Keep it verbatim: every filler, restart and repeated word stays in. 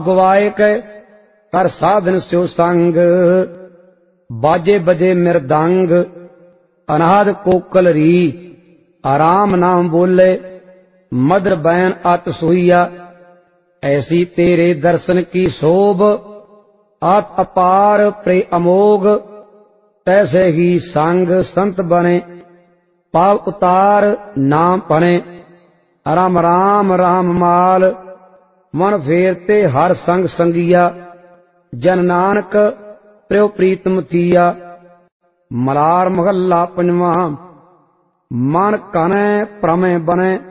गवाए कै कर साधन स्यो संग, बाजे बजे मृदंग अनाद कोकल री, आराम नाम बोले मधुर बैन अत सोईया। ऐसी तेरे दर्शन की शोभ आत अपार प्रे अमोघ, तैसे ही संग संत बने पाव उतार नाम पने। राम राम राम माल मन फेरते हर संग संगिया, जन नानक प्रियो प्रीतम थिया। मलार महला पंजवा मन कने प्रमे बने,